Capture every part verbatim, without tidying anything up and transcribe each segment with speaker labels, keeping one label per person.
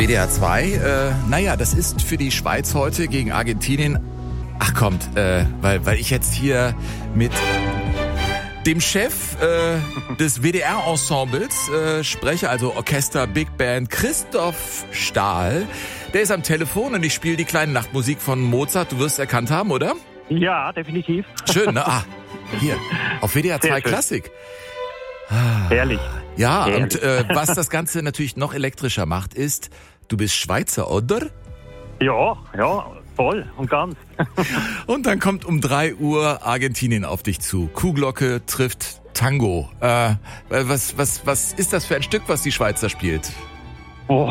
Speaker 1: W D R zwei. Äh, naja, das ist für die Schweiz heute gegen Argentinien. Ach kommt, äh, weil, weil ich jetzt hier mit dem Chef äh, des W D R-Ensembles äh, spreche, also Orchester, Big Band, Christoph Stahl. Der ist am Telefon und ich spiele die kleine Nachtmusik von Mozart. Du wirst es erkannt haben, oder?
Speaker 2: Ja, definitiv.
Speaker 1: Schön, ne? Ah, hier, auf W D R zwei Klassik. Ah,
Speaker 2: Herrlich.
Speaker 1: Ja,
Speaker 2: Herrlich.
Speaker 1: und äh, was das Ganze natürlich noch elektrischer macht, ist, du bist Schweizer, oder?
Speaker 2: Ja, ja, voll und ganz.
Speaker 1: Und dann kommt um drei Uhr Argentinien auf dich zu. Kuhglocke trifft Tango. Äh, was, was, was ist das für ein Stück, was die Schweizer spielt?
Speaker 2: Oh,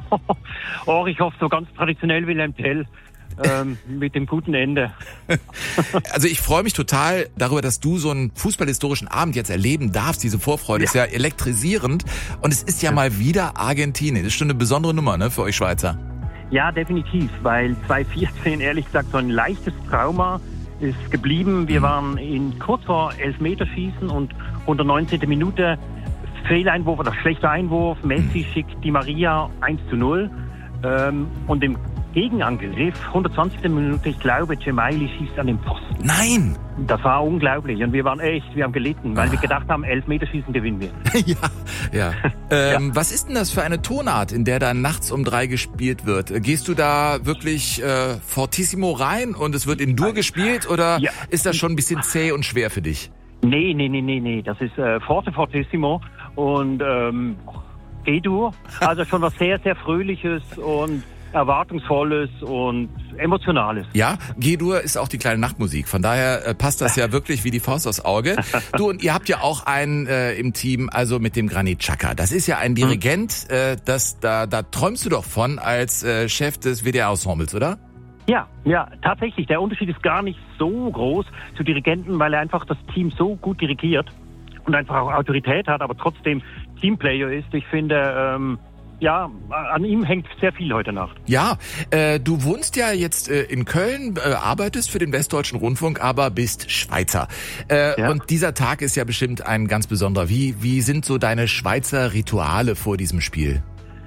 Speaker 2: oh ich hoffe so ganz traditionell Wilhelm Tell. Ähm, mit dem guten Ende.
Speaker 1: Also ich freue mich total darüber, dass du so einen fußballhistorischen Abend jetzt erleben darfst. Diese Vorfreude ja. ist ja elektrisierend. Und es ist ja, ja mal wieder Argentinien. Das ist schon eine besondere Nummer, ne, für euch Schweizer.
Speaker 2: Ja, definitiv, weil zwanzig vierzehn ehrlich gesagt so ein leichtes Trauma ist geblieben. Wir waren in kurz vor Elfmeterschießen und hundertneunzehnte Minute Fehleinwurf oder schlechter Einwurf. Messi schickt Di Maria eins zu null. Ähm, und im Gegenangriff, hundertzwanzigste Minute, ich glaube, Gemayli schießt an den Pfosten.
Speaker 1: Nein!
Speaker 2: Das war unglaublich und wir waren echt, wir haben gelitten, weil ah. wir gedacht haben, Elfmeterschießen gewinnen wir.
Speaker 1: ja, ja. Ähm,
Speaker 2: ja.
Speaker 1: Was ist denn das für eine Tonart, in der da nachts um drei gespielt wird? Gehst du da wirklich äh, fortissimo rein und es wird in Dur gespielt oder ja. ist das schon ein bisschen zäh und schwer für dich?
Speaker 2: Nee, nee, nee, nee, nee, das ist äh, forte fortissimo und ähm, G-Dur, also schon was sehr, sehr Fröhliches und Erwartungsvolles und Emotionales.
Speaker 1: Ja, G-Dur ist auch die kleine Nachtmusik. Von daher äh, passt das ja wirklich wie die Faust aufs Auge. Du, und ihr habt ja auch einen äh, im Team, also mit dem Granit Xhaka. Das ist ja ein Dirigent, äh, das da, da träumst du doch von als äh, Chef des W D R-Ensembles, oder?
Speaker 2: Ja, ja, tatsächlich. Der Unterschied ist gar nicht so groß zu Dirigenten, weil er einfach das Team so gut dirigiert und einfach auch Autorität hat, aber trotzdem Teamplayer ist. Ich finde, ähm, ja, an ihm hängt sehr viel heute Nacht.
Speaker 1: Ja, äh, du wohnst ja jetzt äh, in Köln, äh, arbeitest für den Westdeutschen Rundfunk, aber bist Schweizer. Äh, ja. Und dieser Tag ist ja bestimmt ein ganz besonderer. Wie, wie sind so deine Schweizer Rituale vor diesem Spiel?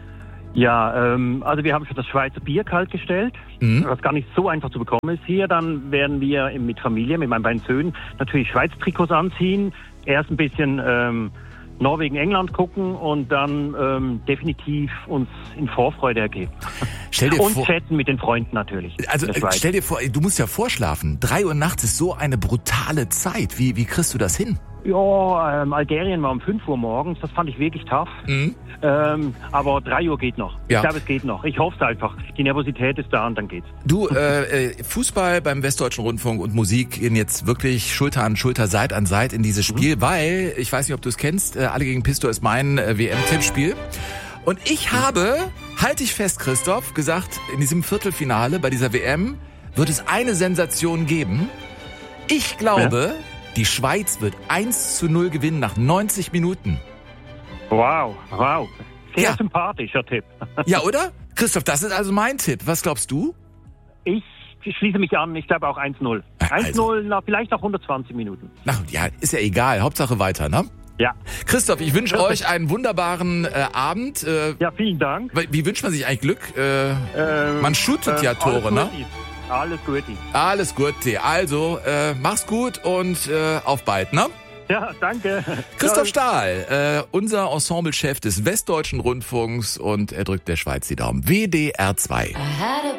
Speaker 2: Ja, ähm, also wir haben schon das Schweizer Bier kalt gestellt, mhm. was gar nicht so einfach zu bekommen ist hier. Dann werden wir mit Familie, mit meinen beiden Söhnen, natürlich Schweizer Trikots anziehen. Erst ein bisschen ähm, Norwegen, England gucken und dann ähm, definitiv uns in Vorfreude ergeben.
Speaker 1: Stell dir
Speaker 2: und
Speaker 1: vor,
Speaker 2: chatten mit den Freunden natürlich.
Speaker 1: Also stell dir vor, du musst ja vorschlafen. Drei Uhr nachts ist so eine brutale Zeit. Wie, wie kriegst du das hin?
Speaker 2: Ja, ähm, Algerien war um fünf Uhr morgens. Das fand ich wirklich tough. Mhm. Ähm, aber drei Uhr geht noch. Ja. Ich glaube, es geht noch. Ich hoffe es einfach. Die Nervosität ist da und dann geht's.
Speaker 1: Du, äh, Fußball beim Westdeutschen Rundfunk und Musik gehen jetzt wirklich Schulter an Schulter, Seite an Seite in dieses Spiel, mhm. weil, ich weiß nicht, ob du es kennst, äh, Alle gegen Pisto ist mein äh, W M-Tippspiel. Und ich habe, halte ich fest, Christoph, gesagt, in diesem Viertelfinale bei dieser W M wird es eine Sensation geben. Ich glaube, ja. die Schweiz wird eins zu null gewinnen nach neunzig Minuten.
Speaker 2: Wow, wow. Sehr
Speaker 1: ja.
Speaker 2: sympathischer Tipp.
Speaker 1: Ja, oder? Christoph, das ist also mein Tipp. Was glaubst du?
Speaker 2: Ich schließe mich an. Ich glaube auch eins null.
Speaker 1: Also.
Speaker 2: eins null, nach, vielleicht nach hundertzwanzig Minuten.
Speaker 1: Na ja, ist ja egal. Hauptsache weiter, ne?
Speaker 2: Ja.
Speaker 1: Christoph, ich wünsche euch einen wunderbaren äh, Abend. Äh,
Speaker 2: ja, vielen Dank.
Speaker 1: Wie wünscht man sich eigentlich Glück? Äh,
Speaker 2: ähm,
Speaker 1: man shootet äh, ja Tore, ne?
Speaker 2: Alles gut.
Speaker 1: Alles gut. Also, äh, mach's gut und äh, auf bald, ne?
Speaker 2: Ja, danke.
Speaker 1: Christoph Stahl, äh, unser Ensemblechef des Westdeutschen Rundfunks und er drückt der Schweiz die Daumen. W D R zwei.